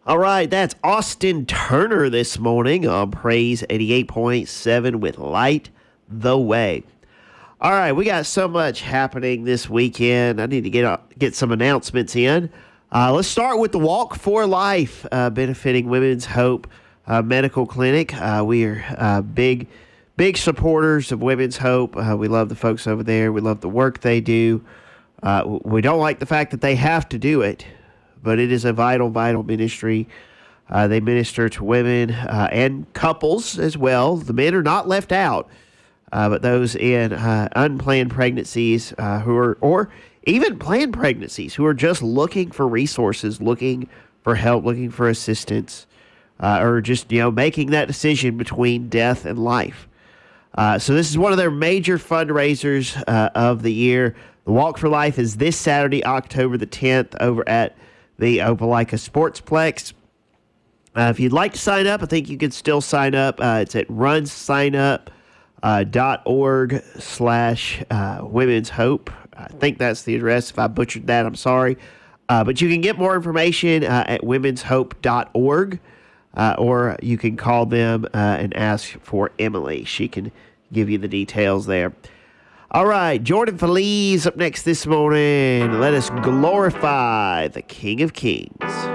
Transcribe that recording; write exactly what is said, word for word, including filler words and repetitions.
All right, that's Austin Turner this morning on Praise eighty-eight point seven with Light the Way. All right, we got so much happening this weekend. I need to get uh, get some announcements in. Uh, let's start with the Walk for Life, uh, benefiting Women's Hope uh, Medical Clinic. Uh, we are uh, big, big supporters of Women's Hope. Uh, we love the folks over there. We love the work they do. Uh, we don't like the fact that they have to do it, but it is a vital, vital ministry. Uh, they minister to women uh, and couples as well. The men are not left out. Uh, but those in uh, unplanned pregnancies uh, who are, or even planned pregnancies, who are just looking for resources, looking for help, looking for assistance, uh, or just, you know, making that decision between death and life. Uh, so this is one of their major fundraisers uh, of the year. The Walk for Life is this Saturday, October the tenth, over at the Opelika Sportsplex. Uh, if you'd like to sign up, I think you can still sign up. Uh, it's at Run Sign Up. Uh, dot org slash uh, Women's Hope. I think that's the address. If I butchered that, I'm sorry. Uh, but you can get more information uh, at womens hope dot org, uh, or you can call them uh, and ask for Emily. She can give you the details there. All right, Jordan Feliz up next this morning. Let us glorify the King of Kings.